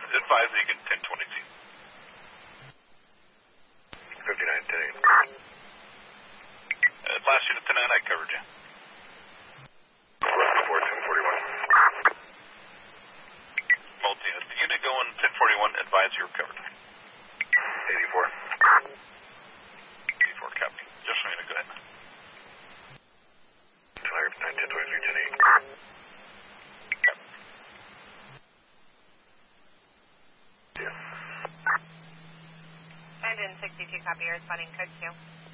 Advise that you get 1022. 59, 10-8. Last unit tonight, I covered you. 1041. Multi-unit. The unit going 1041, advise you're covered. 84. 84, copy. Just a minute, go ahead. 1023, 10-8. And in 62, copy, you're responding code 2.